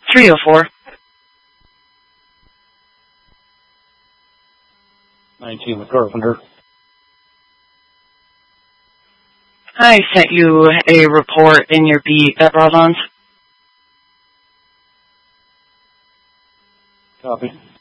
304. 19 with Carpenter. I sent you a report in your beat at Broadlands. Copy.